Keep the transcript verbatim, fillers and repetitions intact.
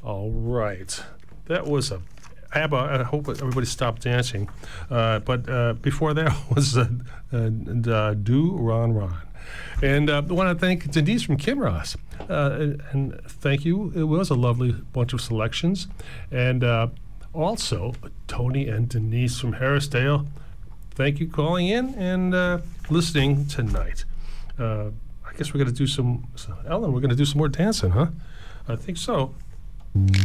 All right. That was a ABBA. I hope everybody stopped dancing. Uh, but uh, before that was uh, uh, uh, Do Ron Ron. And uh, I want to thank Denise from Kinross. Uh, and, and thank you. It was a lovely bunch of selections. And uh, also, Tony and Denise from Harrisdale, thank you calling in and uh, listening tonight. Uh, I guess we're going to do some, Ellen, we're going to do some more dancing, huh? I think so.